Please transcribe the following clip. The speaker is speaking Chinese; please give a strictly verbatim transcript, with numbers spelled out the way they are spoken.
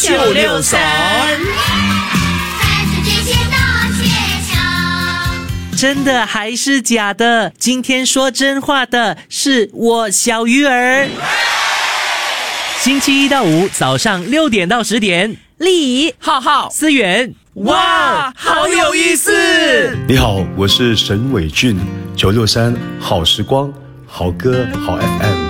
九六三。真的还是假的？今天说真话的是我小鱼儿。星期一到五早上六点到十点， 丽浩浩、思源，哇，好有意思！ 你好，我是沈伟俊，九六三好时光，好歌好 F M。